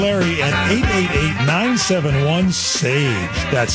Larry at 888-971-SAGE. That's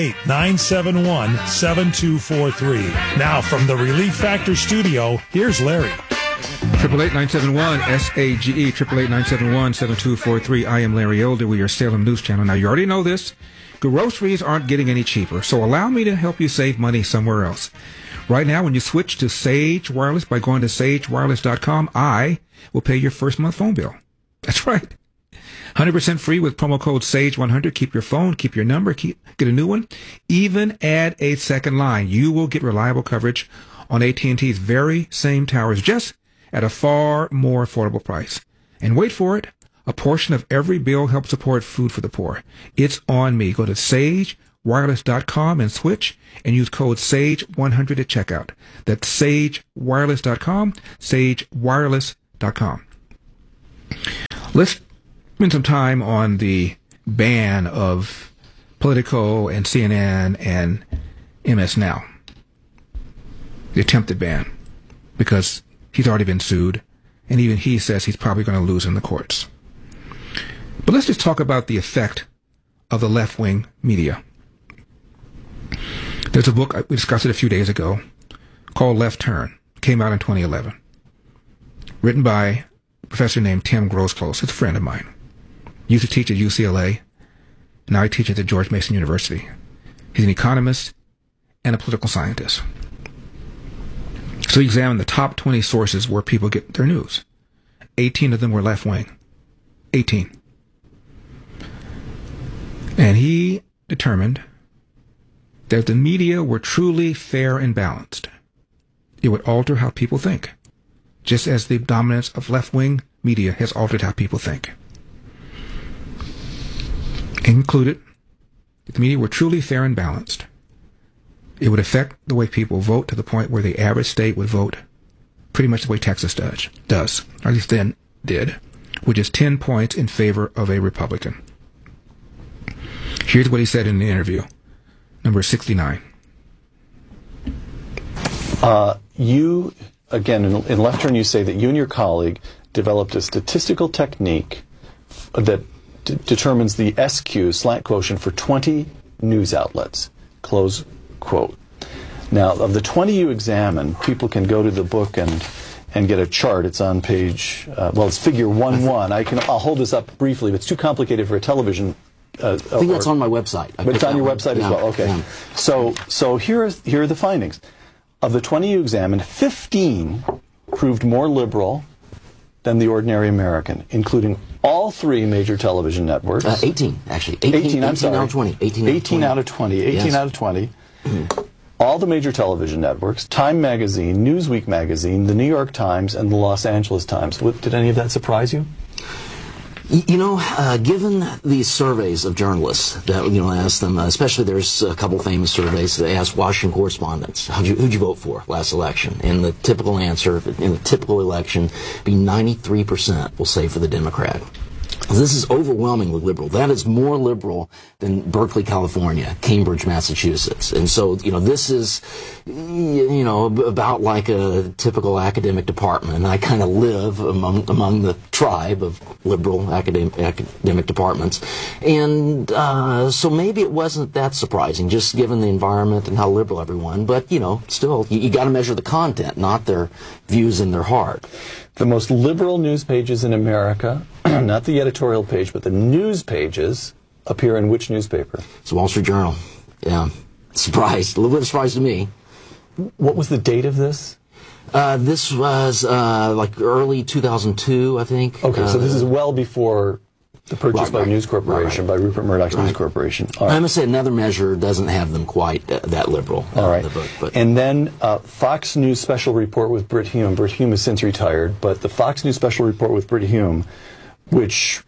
888-971-7243. Now from the Relief Factor studio, here's Larry. 888-971-SAGE, 888-971-7243. I am Larry Elder. We are Salem News Channel. Now, you already know this. Groceries aren't getting any cheaper, so allow me to help you save money somewhere else. Right now, when you switch to Sage Wireless by going to sagewireless.com, I will pay your first month phone bill. That's right. 100% free with promo code SAGE100. Keep your phone, keep your number, get a new one. Even add a second line. You will get reliable coverage on AT&T's very same towers, just at a far more affordable price. And wait for it. A portion of every bill helps support food for the poor. It's on me. Go to sagewireless.com and switch and use code SAGE100 at checkout. That's sagewireless.com, sagewireless.com. Let's spend some time on the ban of Politico and CNN and MS Now. The attempted ban, because he's already been sued, and even he says he's probably going to lose in the courts. But let's just talk about the effect of the left-wing media. There's a book, we discussed it a few days ago, called Left Turn. It came out in 2011. Written by a professor named Tim Grosclose. It's a friend of mine. Used to teach at UCLA. Now I teach at the George Mason University. He's an economist and a political scientist. So he examined the top 20 sources where people get their news. 18 of them were left-wing. 18. And he determined that if the media were truly fair and balanced, it would alter how people think, just as the dominance of left-wing media has altered how people think. Included, if the media were truly fair and balanced, it would affect the way people vote to the point where the average state would vote pretty much the way Texas does, or at least then did, which is 10 points in favor of a Republican. Here's what he said in the interview, number 69. You, again, in Left Turn, you say that you and your colleague developed a statistical technique that determines the SQ, slant quotient, for 20 news outlets, close quote. Now, of the 20 you examine, people can go to the book and get a chart. It's on page, it's figure 1-1. I'll hold this up briefly, but it's too complicated for a television. I think that's on my website. But it's on your website as well. Okay. Yeah. So here are the findings. Of the 20 you examined, 15 proved more liberal than the ordinary American, including all three major television networks. 18, actually. 18 I'm sorry. Out of 20. 18 out of 20. 18 yes. out of 20. All the major television networks, Time Magazine, Newsweek Magazine, the New York Times, and the Los Angeles Times. Did any of that surprise you? You know, given these surveys of journalists that, ask them, especially there's a couple famous surveys that ask Washington correspondents, who'd you vote for last election? And the typical answer in a typical election be 93% will say for the Democrat. This is overwhelmingly liberal. That is more liberal than Berkeley, California, Cambridge, Massachusetts. And so, this is, about like a typical academic department. I kind of live among the tribe of liberal academic departments. And so maybe it wasn't that surprising, just given the environment and how liberal everyone. But, still, you got to measure the content, not their views in their heart. The most liberal news pages in America, not the editorial page, but the news pages, appear in which newspaper? It's the Wall Street Journal. Yeah. Surprised. A little bit of surprise to me. What was the date of this? This was like early 2002, I think. Okay, so this is well before the purchase by News Corporation, by Rupert Murdoch's News Corporation. All right. I must say another measure doesn't have them quite that liberal. All right. The book, but. And then Fox News Special Report with Brit Hume. Brit Hume has since retired, but the Fox News Special Report with Brit Hume, which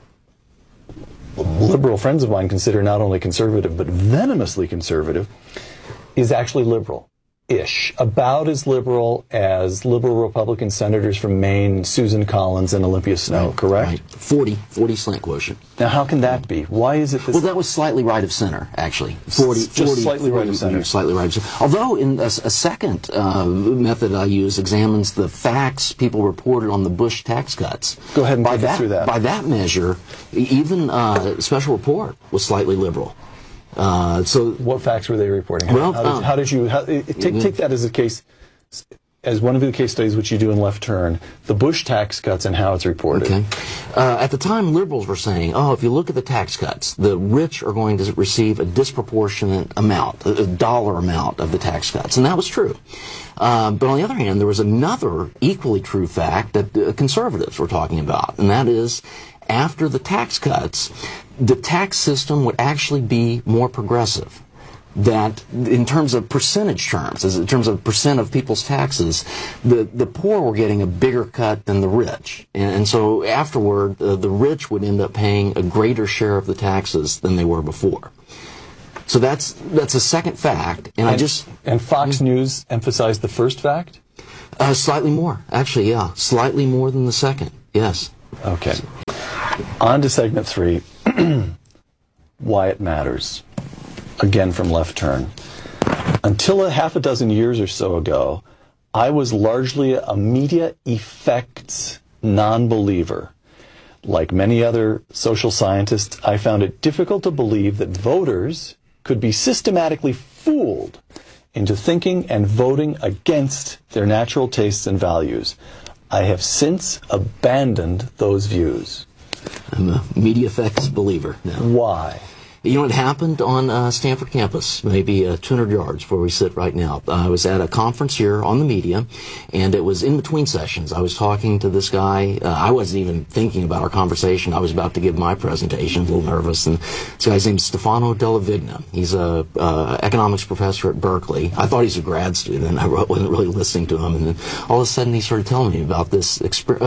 liberal friends of mine consider not only conservative, but venomously conservative, is actually liberal. ish, about as liberal as liberal Republican senators from Maine, Susan Collins and Olympia Snowe, correct? Right. 40 slant quotient. Now, how can that be? Why is it this? Well, that was slightly right of center, actually. 40, slightly right of center. Slightly right of center. Although, in a second method I use examines the facts people reported on the Bush tax cuts. Go ahead and take us through that. By that measure, even special report was slightly liberal. So what facts were they reporting? Well, take that as a case, as one of the case studies which you do in Left Turn, the Bush tax cuts and how it's reported. Okay. At the time, liberals were saying, if you look at the tax cuts, the rich are going to receive a disproportionate amount, a dollar amount of the tax cuts. And that was true. But on the other hand, there was another equally true fact that conservatives were talking about, and that is, after the tax cuts, the tax system would actually be more progressive. That in terms of percentage terms, in terms of percent of people's taxes, the poor were getting a bigger cut than the rich. And so afterward, the rich would end up paying a greater share of the taxes than they were before. So that's a second fact. And Fox News emphasized the first fact? Slightly more. Actually, yeah. Slightly more than the second. Yes. Okay. On to segment 3, why it matters. Again from Left Turn. Until a half a dozen years or so ago, I was largely a media effects non-believer. Like many other social scientists, I found it difficult to believe that voters could be systematically fooled into thinking and voting against their natural tastes and values. I have since abandoned those views. I'm a media effects believer now. Why? You know, it happened on Stanford campus, maybe 200 yards where we sit right now. I was at a conference here on the media, and it was in between sessions. I was talking to this guy. I wasn't even thinking about our conversation. I was about to give my presentation, a little nervous. And this guy's named Stefano Della Vigna. He's a economics professor at Berkeley. I thought he was a grad student. I wasn't really listening to him. And then all of a sudden he started telling me about this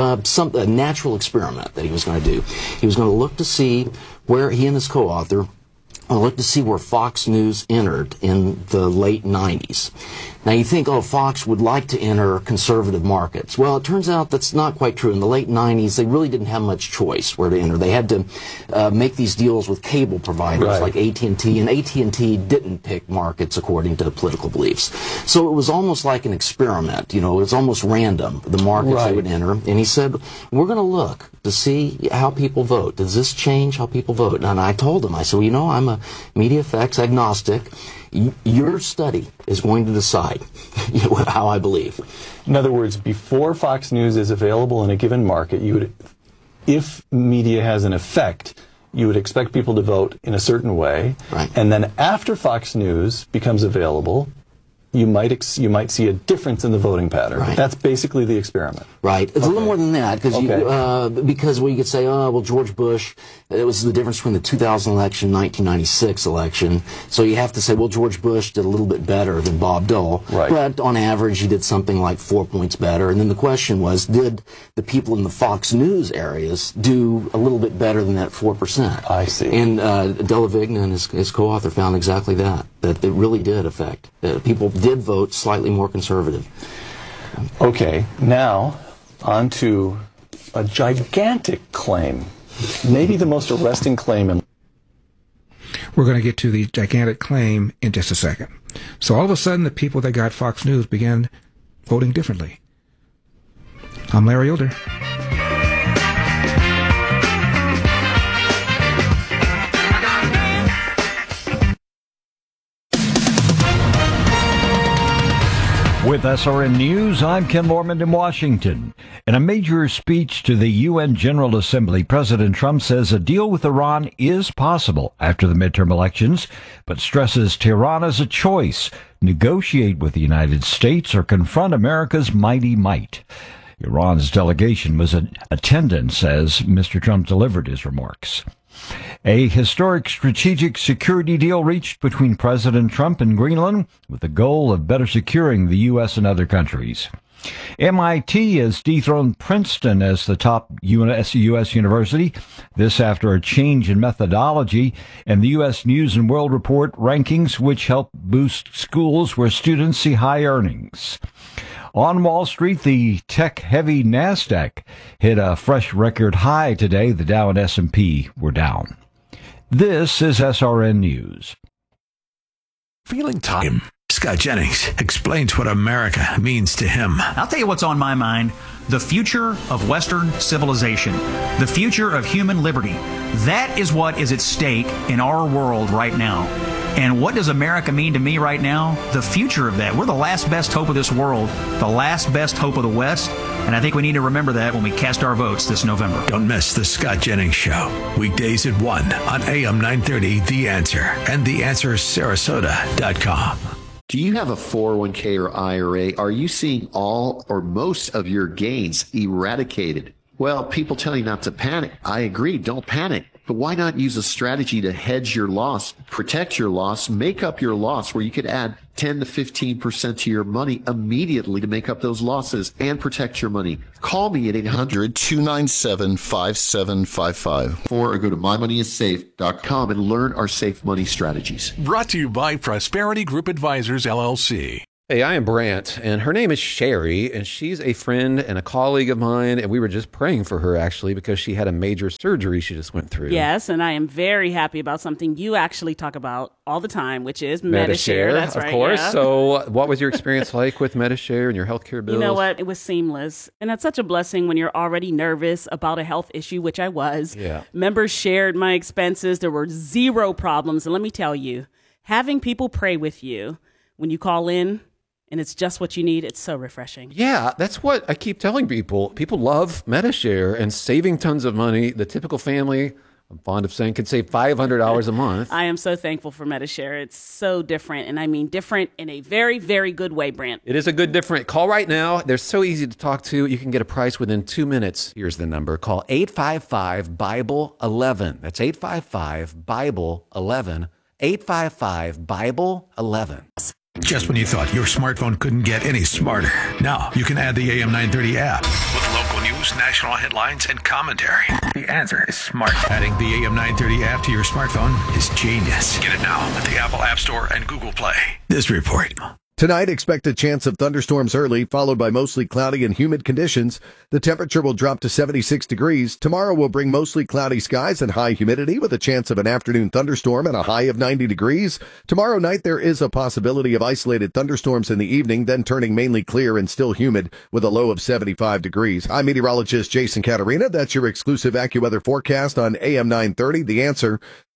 a natural experiment that he was going to do. He was going to look to see where he and his co-author look to see where Fox News entered in the late 90s. Now you think, Fox would like to enter conservative markets. Well, it turns out that's not quite true. In the late 90s, they really didn't have much choice where to enter. They had to make these deals with cable providers like AT&T, and AT&T didn't pick markets according to political beliefs. So it was almost like an experiment. You know, it was almost random, the markets they would enter. And he said, we're going to look to see how people vote. Does this change how people vote? And I told him, I said, well, you know, I'm a media effects agnostic. Your study is going to decide how I believe. In other words, before Fox News is available in a given market, if media has an effect, you would expect people to vote in a certain way. Right. And then after Fox News becomes available, you might see a difference in the voting pattern. Right. That's basically the experiment. Right. It's a little more than that, because we could say, George Bush, it was the difference between the 2000 election and 1996 election. So you have to say, George Bush did a little bit better than Bob Dole. Right. But on average, he did something like 4 points better. And then the question was, did the people in the Fox News areas do a little bit better than that 4%? I see. And Della Vigna and his co-author found exactly that it really did affect. People did vote slightly more conservative. Okay, now on to a gigantic claim, maybe the most arresting claim. We're going to get to the gigantic claim in just a second. So all of a sudden, the people that got Fox News began voting differently. I'm Larry Elder. With SRN News, I'm Ken Lorman in Washington. In a major speech to the UN General Assembly, President Trump says a deal with Iran is possible after the midterm elections, but stresses Tehran as a choice: negotiate with the United States or confront America's mighty might. Iran's delegation was in attendance as Mr. Trump delivered his remarks. A historic strategic security deal reached between President Trump and Greenland with the goal of better securing the U.S. and other countries. MIT has dethroned Princeton as the top U.S. university. This after a change in methodology and the U.S. News and World Report rankings, which help boost schools where students see high earnings. On Wall Street, the tech-heavy NASDAQ hit a fresh record high today. The Dow and S&P were down. This is SRN News. Feeling time. Scott Jennings explains what America means to him. I'll tell you what's on my mind. The future of Western civilization. The future of human liberty. That is what is at stake in our world right now. And what does America mean to me right now? The future of that. We're the last best hope of this world. The last best hope of the West. And I think we need to remember that when we cast our votes this November. Don't miss the Scott Jennings Show. Weekdays at 1 on AM 930, The Answer, and TheAnswerSarasota.com. Do you have a 401k or IRA? Are you seeing all or most of your gains eradicated? Well, people tell you not to panic. I agree, don't panic. But why not use a strategy to hedge your loss, protect your loss, make up your loss, where you could add 10 to 15% to your money immediately to make up those losses and protect your money? Call me at 800-297-5755 or go to mymoneyissafe.com and learn our safe money strategies. Brought to you by Prosperity Group Advisors, LLC. Hey, I am Brant, and her name is Sherry, and she's a friend and a colleague of mine, and we were just praying for her, actually, because she had a major surgery she just went through. Yes, and I am very happy about something you actually talk about all the time, which is Medi-Share. That's right, of course. Yeah. So what was your experience like with Medi-Share and your healthcare bills? You know what? It was seamless, and that's such a blessing when you're already nervous about a health issue, which I was. Yeah. Members shared my expenses. There were zero problems, and let me tell you, having people pray with you when you call in, and it's just what you need, it's so refreshing. Yeah, that's what I keep telling people. People love Medi-Share and saving tons of money. The typical family, I'm fond of saying, could save $500 a month. I am so thankful for Medi-Share. It's so different, and I mean different in a very, very good way, Brant. It is a good different. Call right now. They're so easy to talk to. You can get a price within 2 minutes. Here's the number. Call 855-BIBLE-11. That's 855-BIBLE-11. 855-BIBLE-11. Just when you thought your smartphone couldn't get any smarter, now you can add the AM 930 app with local news, national headlines, and commentary. The answer is smart. Adding the AM 930 app to your smartphone is genius. Get it now at the Apple App Store and Google Play. This report. Tonight, expect a chance of thunderstorms early, followed by mostly cloudy and humid conditions. The temperature will drop to 76 degrees. Tomorrow will bring mostly cloudy skies and high humidity with a chance of an afternoon thunderstorm and a high of 90 degrees. Tomorrow night, there is a possibility of isolated thunderstorms in the evening, then turning mainly clear and still humid with a low of 75 degrees. I'm meteorologist Jason Caterina. That's your exclusive AccuWeather forecast on AM 930. The Answer.